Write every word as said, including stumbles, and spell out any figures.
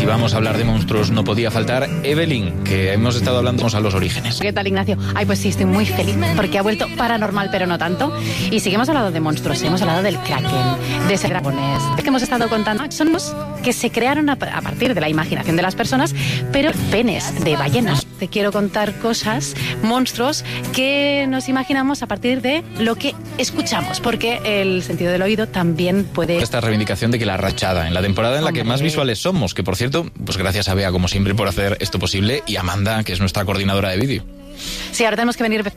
vamos a hablar de monstruos, no podía faltar Evelyn, que hemos estado hablando a los orígenes. ¿Qué tal, Ignacio? Ay, pues sí, estoy muy feliz porque ha vuelto paranormal, pero no tanto. Y sí que hemos hablado de monstruos, hemos hablado del Kraken, de ese dragones, que hemos estado contando. Son los que se crearon a, a partir de la imaginación de las personas, pero penes de ballenas. Te quiero contar cosas, monstruos, que nos imaginamos a partir de lo que escuchamos, porque el sentido del oído también puede... Esta reivindicación de que la rachada, en la temporada en la que más visuales somos, que por cierto, pues gracias a Bea como siempre por hacer esto posible, y Amanda, que es nuestra coordinadora de vídeo. Sí, ahora tenemos que venir